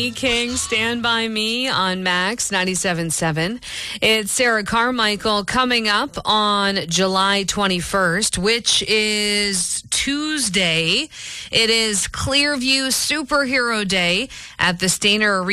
King, Stand By Me on Max 97.7. It's Sarah Carmichael coming up on July 21st, which is Tuesday. It is Clearview Superhero Day at the Stainer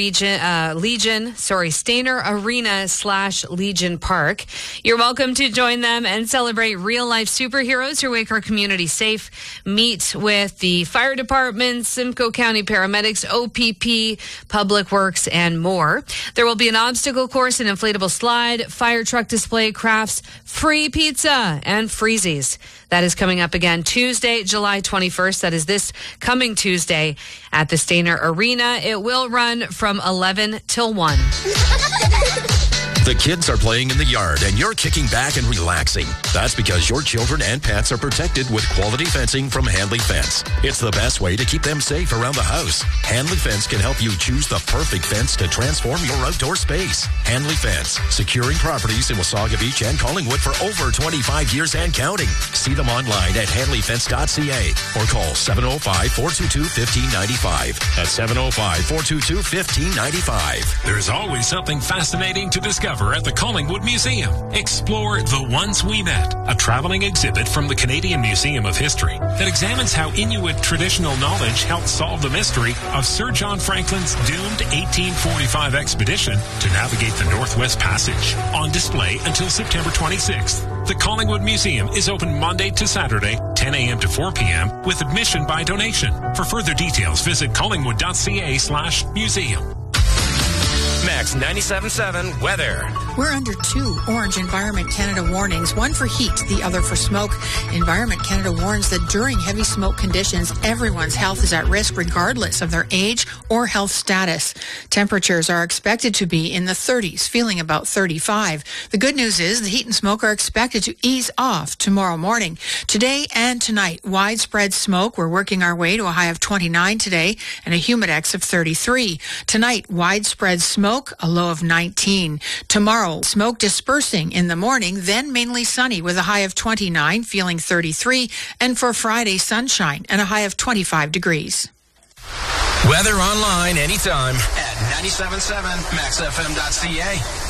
Arena/Legion Park. You're welcome to join them and celebrate real-life superheroes who make our community safe. Meet with the fire department, Simcoe County paramedics, OPP, Public Works, and more. There will be an obstacle course, an inflatable slide, fire truck display, crafts, free pizza, and freezies. That is coming up again Tuesday, July 21st. That is this coming Tuesday at the Stainer Arena. It will run from 11 till 1. The kids are playing in the yard and you're kicking back and relaxing. That's because your children and pets are protected with quality fencing from Hanley Fence. It's the best way to keep them safe around the house. Hanley Fence can help you choose the perfect fence to transform your outdoor space. Hanley Fence, securing properties in Wasaga Beach and Collingwood for over 25 years and counting. See them online at hanleyfence.ca or call 705-422-1595. That's 705-422-1595. There's always something fascinating to discover at the Collingwood Museum. Explore The Ones We Met, a traveling exhibit from the Canadian Museum of History that examines how Inuit traditional knowledge helped solve the mystery of Sir John Franklin's doomed 1845 expedition to navigate the Northwest Passage. On display until September 26th. The Collingwood Museum is open Monday to Saturday, 10 a.m. to 4 p.m. with admission by donation. For further details, visit collingwood.ca/museum. Max 97.7 weather. We're under 2 orange Environment Canada warnings, one for heat, the other for smoke. Environment Canada warns that during heavy smoke conditions, everyone's health is at risk regardless of their age or health status. Temperatures are expected to be in the 30s, feeling about 35. The good news is the heat and smoke are expected to ease off tomorrow morning. Today and tonight, widespread smoke. We're working our way to a high of 29 today and a humidex of 33. Tonight, widespread smoke, a low of 19. Tomorrow, smoke dispersing in the morning, then mainly sunny with a high of 29, feeling 33. And for Friday, sunshine and a high of 25 degrees. Weather online anytime at 97.7 maxfm.ca.